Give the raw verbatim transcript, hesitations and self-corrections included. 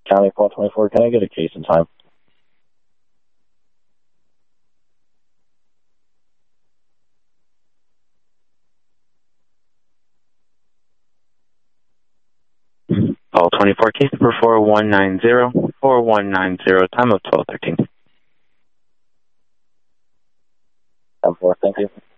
County four twenty-four. Can I get a case in time? Call twenty-four, case number four one nine zero, four one nine zero, time of twelve thirteen. ten four, thank you.